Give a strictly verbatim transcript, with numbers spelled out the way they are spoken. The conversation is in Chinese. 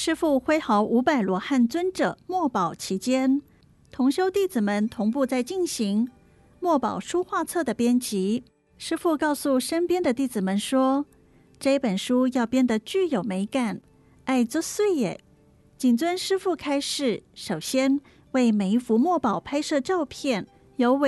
师父挥毫五百罗汉尊者墨宝其间，同修弟子们同步在进行墨宝书画册的编辑。师父告诉身边的弟子们说，这本书要编得具有美感，爱作碎耶。谨遵师父开示，首先为每一幅墨宝拍摄照片，由